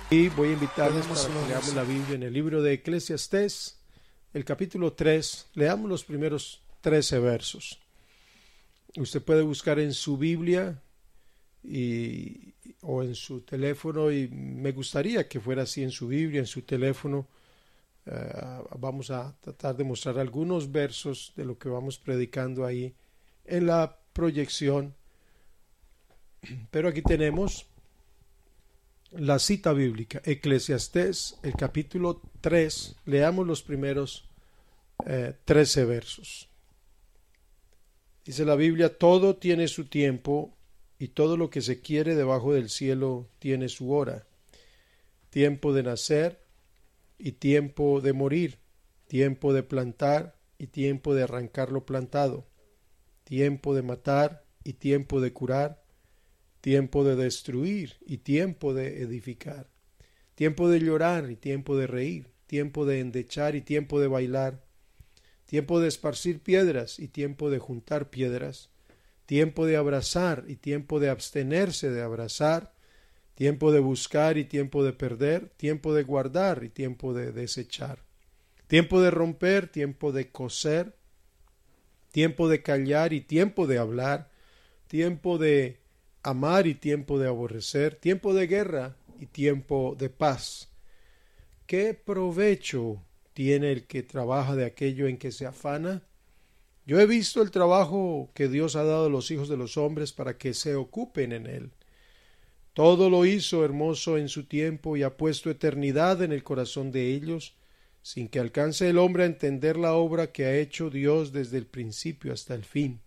Y voy a invitarles para que leamos la Biblia en el libro de Eclesiastés, el capítulo 3. Leamos los primeros 13 versos. Usted puede buscar en su Biblia o en su teléfono, y me gustaría que fuera así en su Biblia, en su teléfono. Vamos a tratar de mostrar algunos versos de lo que vamos predicando ahí en la proyección. Pero aquí tenemos la cita bíblica, Eclesiastés, el capítulo 3, leamos los primeros 13 versos. Dice la Biblia: todo tiene su tiempo y todo lo que se quiere debajo del cielo tiene su hora. Tiempo de nacer y tiempo de morir, tiempo de plantar y tiempo de arrancar lo plantado, tiempo de matar y tiempo de curar, tiempo de destruir y tiempo de edificar, tiempo de llorar y tiempo de reír, tiempo de endechar y tiempo de bailar, tiempo de esparcir piedras y tiempo de juntar piedras, tiempo de abrazar y tiempo de abstenerse de abrazar, tiempo de buscar y tiempo de perder, tiempo de guardar y tiempo de desechar, tiempo de romper, tiempo de coser, tiempo de callar y tiempo de hablar, tiempo de amar y tiempo de aborrecer, tiempo de guerra y tiempo de paz. ¿Qué provecho tiene el que trabaja de aquello en que se afana? Yo he visto el trabajo que Dios ha dado a los hijos de los hombres para que se ocupen en él. Todo lo hizo hermoso en su tiempo y ha puesto eternidad en el corazón de ellos, sin que alcance el hombre a entender la obra que ha hecho Dios desde el principio hasta el fin.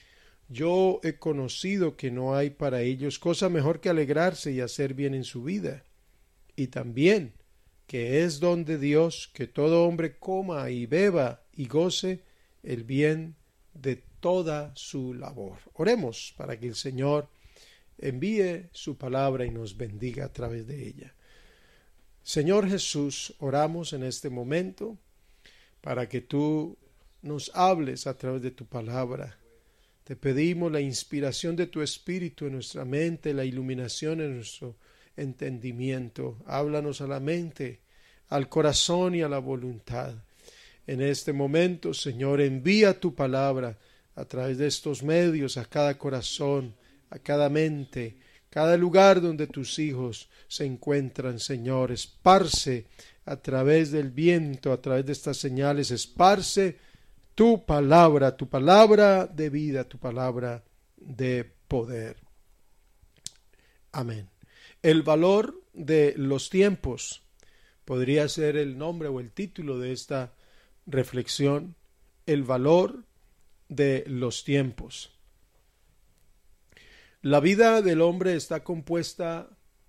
Yo he conocido que no hay para ellos cosa mejor que alegrarse y hacer bien en su vida, y también que es don de Dios que todo hombre coma y beba y goce el bien de toda su labor. Oremos para que el Señor envíe su palabra y nos bendiga a través de ella. Señor Jesús, oramos en este momento para que tú nos hables a través de tu palabra. Te pedimos la inspiración de tu Espíritu en nuestra mente, la iluminación en nuestro entendimiento. Háblanos a la mente, al corazón y a la voluntad. En este momento, Señor, envía tu palabra a través de estos medios a cada corazón, a cada mente, cada lugar donde tus hijos se encuentran, Señor. Esparce a través del viento, a través de estas señales, esparce tu palabra de vida, tu palabra de poder. Amén. El valor de los tiempos podría ser el nombre o el título de esta reflexión. El valor de los tiempos. La vida del hombre está compuesta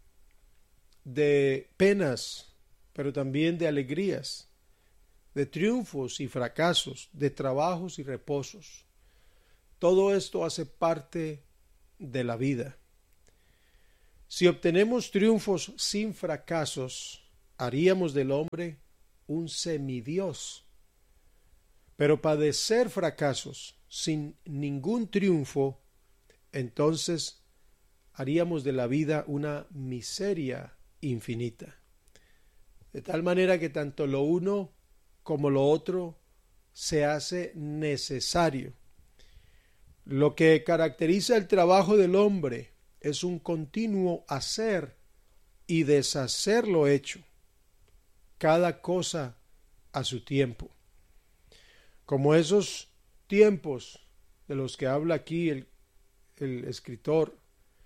de penas, pero también de alegrías, de triunfos y fracasos, de trabajos y reposos. Todo esto hace parte de la vida. Si obtenemos triunfos sin fracasos, haríamos del hombre un semidios. Pero padecer fracasos sin ningún triunfo, entonces haríamos de la vida una miseria infinita. De tal manera que tanto lo uno como lo otro se hace necesario. Lo que caracteriza el trabajo del hombre es un continuo hacer y deshacer lo hecho, cada cosa a su tiempo. Como esos tiempos de los que habla aquí el escritor,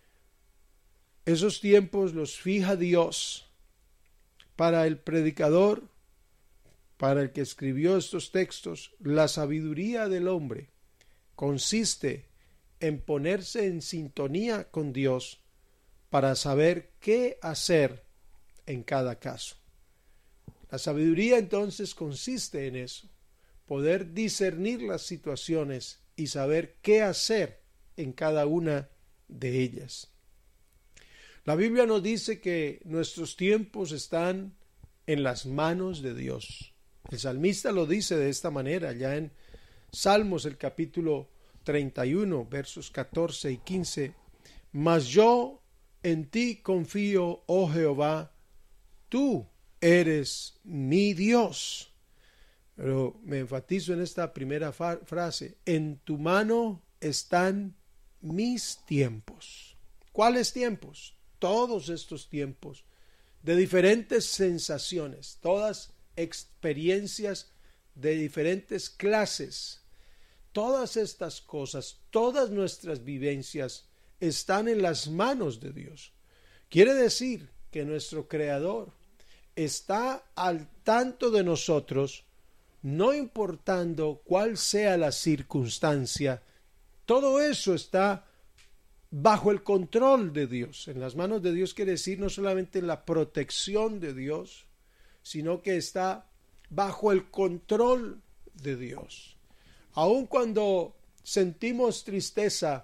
esos tiempos los fija Dios para el predicador, para el que escribió estos textos. La sabiduría del hombre consiste en ponerse en sintonía con Dios para saber qué hacer en cada caso. La sabiduría entonces consiste en eso, poder discernir las situaciones y saber qué hacer en cada una de ellas. La Biblia nos dice que nuestros tiempos están en las manos de Dios. El salmista lo dice de esta manera, ya en Salmos, el capítulo 31, versos 14 y 15. Mas yo en ti confío, oh Jehová, tú eres mi Dios. Pero me enfatizo en esta primera frase, en tu mano están mis tiempos. ¿Cuáles tiempos? Todos estos tiempos de diferentes sensaciones, todas experiencias de diferentes clases. Todas estas cosas, todas nuestras vivencias están en las manos de Dios. Quiere decir que nuestro Creador está al tanto de nosotros, no importando cuál sea la circunstancia. Todo eso está bajo el control de Dios. En las manos de Dios quiere decir no solamente la protección de Dios, sino que está bajo el control de Dios. Aun cuando sentimos tristeza,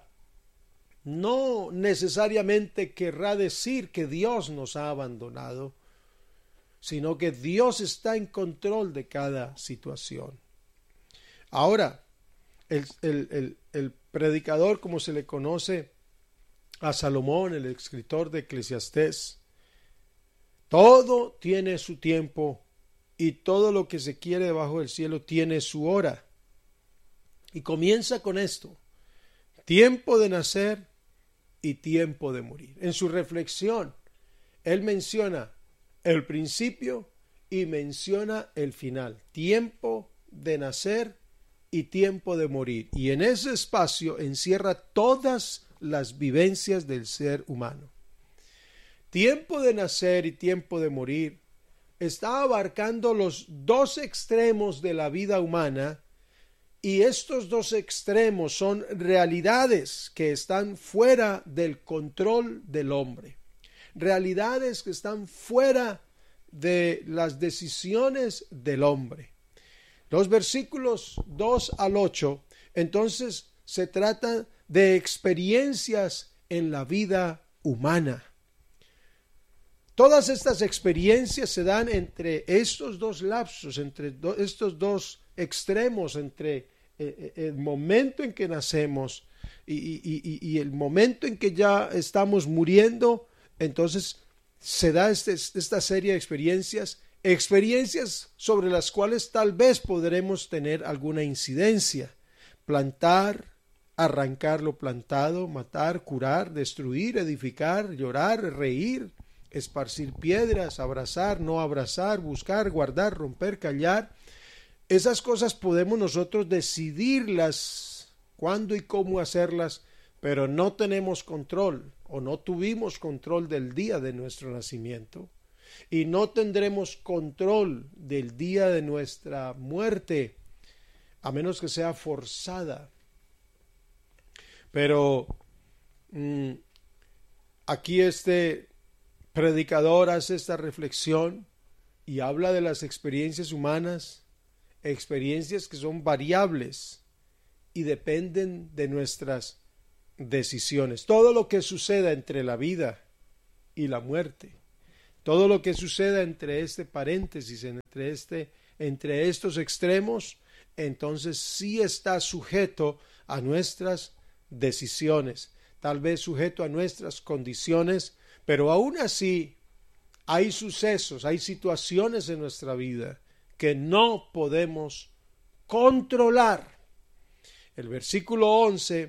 no necesariamente querrá decir que Dios nos ha abandonado, sino que Dios está en control de cada situación. Ahora, el predicador, como se le conoce a Salomón, el escritor de Eclesiastés, todo tiene su tiempo y todo lo que se quiere debajo del cielo tiene su hora. Y comienza con esto: tiempo de nacer y tiempo de morir. En su reflexión, él menciona el principio y menciona el final. Tiempo de nacer y tiempo de morir. Y en ese espacio encierra todas las vivencias del ser humano. Tiempo de nacer y tiempo de morir está abarcando los dos extremos de la vida humana. Y estos dos extremos son realidades que están fuera del control del hombre. Realidades que están fuera de las decisiones del hombre. Los versículos 2 al 8, entonces, se trata de experiencias en la vida humana. Todas estas experiencias se dan entre estos dos lapsos, entre estos dos extremos, entre el momento en que nacemos y el momento en que ya estamos muriendo. Entonces se da esta serie de experiencias sobre las cuales tal vez podremos tener alguna incidencia. Plantar, arrancar lo plantado, matar, curar, destruir, edificar, llorar, reír, esparcir piedras, abrazar, no abrazar, buscar, guardar, romper, callar. Esas cosas podemos nosotros decidirlas cuándo y cómo hacerlas, pero no tenemos control o no tuvimos control del día de nuestro nacimiento y no tendremos control del día de nuestra muerte, a menos que sea forzada. Pero aquí este predicador hace esta reflexión y habla de las experiencias humanas, experiencias que son variables y dependen de nuestras decisiones. Todo lo que suceda entre la vida y la muerte, todo lo que suceda entre este paréntesis, entre estos extremos, entonces sí está sujeto a nuestras decisiones, tal vez sujeto a nuestras condiciones, pero aún así hay sucesos, hay situaciones en nuestra vida que no podemos controlar. El versículo 11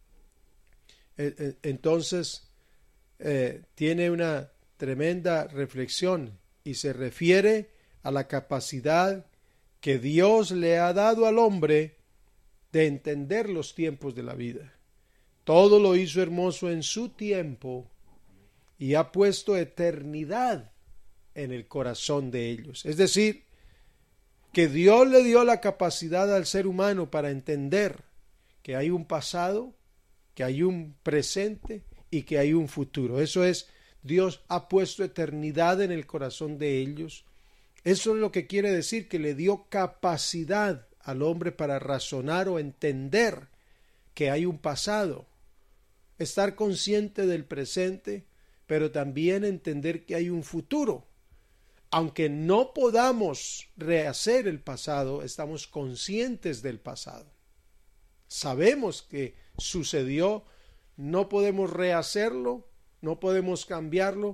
entonces tiene una tremenda reflexión y se refiere a la capacidad que Dios le ha dado al hombre de entender los tiempos de la vida. Todo lo hizo hermoso en su tiempo y ha puesto eternidad en el corazón de ellos. Es decir, que Dios le dio la capacidad al ser humano para entender que hay un pasado, que hay un presente y que hay un futuro. Eso es, Dios ha puesto eternidad en el corazón de ellos. Eso es lo que quiere decir, que le dio capacidad al hombre para razonar o entender que hay un pasado, estar consciente del presente, pero también entender que hay un futuro. Aunque no podamos rehacer el pasado, estamos conscientes del pasado. Sabemos que sucedió, no podemos rehacerlo, no podemos cambiarlo,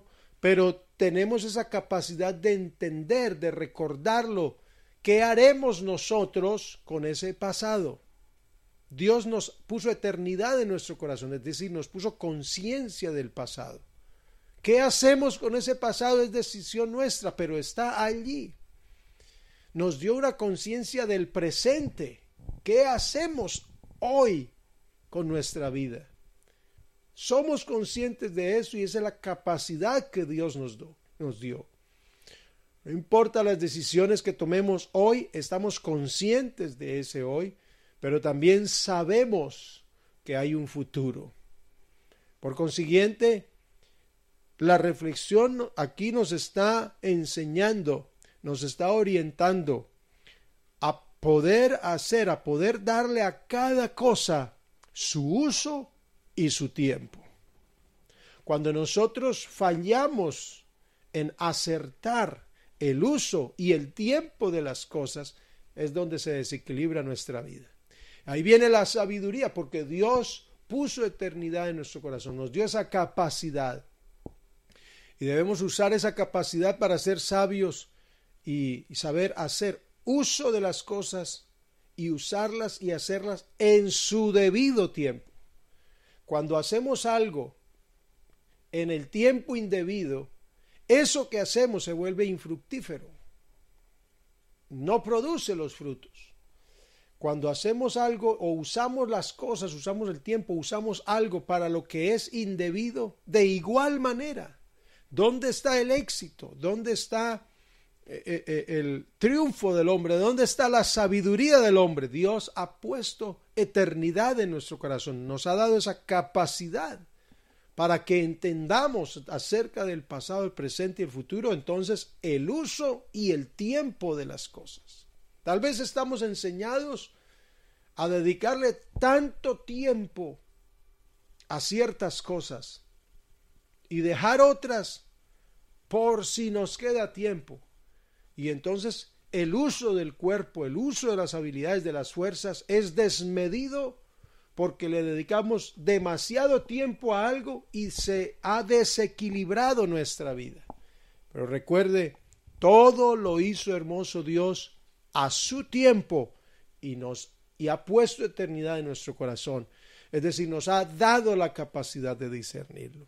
pero tenemos esa capacidad de entender, de recordarlo. ¿Qué haremos nosotros con ese pasado? Dios nos puso eternidad en nuestro corazón, es decir, nos puso conciencia del pasado. ¿Qué hacemos con ese pasado? Es decisión nuestra, pero está allí. Nos dio una conciencia del presente. ¿Qué hacemos hoy con nuestra vida? Somos conscientes de eso y esa es la capacidad que Dios nos dio. No importa las decisiones que tomemos hoy, estamos conscientes de ese hoy, pero también sabemos que hay un futuro. Por consiguiente, la reflexión aquí nos está enseñando, nos está orientando a poder hacer, a poder darle a cada cosa su uso y su tiempo. Cuando nosotros fallamos en acertar el uso y el tiempo de las cosas, es donde se desequilibra nuestra vida. Ahí viene la sabiduría, porque Dios puso eternidad en nuestro corazón, nos dio esa capacidad. Y debemos usar esa capacidad para ser sabios y saber hacer uso de las cosas y usarlas y hacerlas en su debido tiempo. Cuando hacemos algo en el tiempo indebido, eso que hacemos se vuelve infructífero. No produce los frutos. Cuando hacemos algo o usamos las cosas, usamos el tiempo, usamos algo para lo que es indebido, de igual manera, ¿dónde está el éxito? ¿Dónde está el triunfo del hombre? ¿Dónde está la sabiduría del hombre? Dios ha puesto eternidad en nuestro corazón, nos ha dado esa capacidad para que entendamos acerca del pasado, el presente y el futuro, entonces el uso y el tiempo de las cosas. Tal vez estamos enseñados a dedicarle tanto tiempo a ciertas cosas y dejar otras por si nos queda tiempo. Y entonces el uso del cuerpo, el uso de las habilidades, de las fuerzas es desmedido porque le dedicamos demasiado tiempo a algo y se ha desequilibrado nuestra vida. Pero recuerde, todo lo hizo hermoso Dios a su tiempo y ha puesto eternidad en nuestro corazón. Es decir, nos ha dado la capacidad de discernirlo.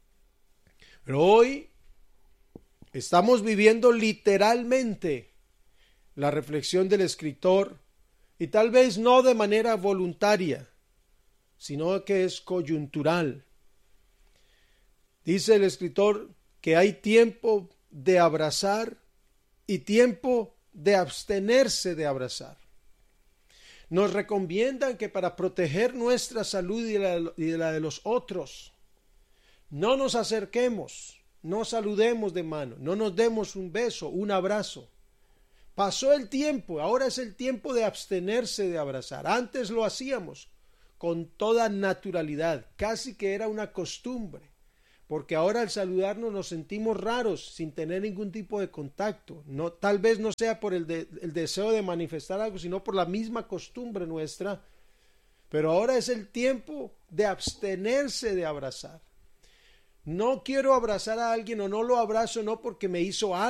Pero hoy estamos viviendo literalmente la reflexión del escritor y tal vez no de manera voluntaria, sino que es coyuntural. Dice el escritor que hay tiempo de abrazar y tiempo de abstenerse de abrazar. Nos recomiendan que para proteger nuestra salud y la de los otros, no nos acerquemos, no saludemos de mano, no nos demos un beso, un abrazo. Pasó el tiempo, ahora es el tiempo de abstenerse de abrazar. Antes lo hacíamos con toda naturalidad, casi que era una costumbre, porque ahora al saludarnos nos sentimos raros sin tener ningún tipo de contacto. No, tal vez no sea por el deseo de manifestar algo, sino por la misma costumbre nuestra, pero ahora es el tiempo de abstenerse de abrazar. No quiero abrazar a alguien o no lo abrazo no porque me hizo algo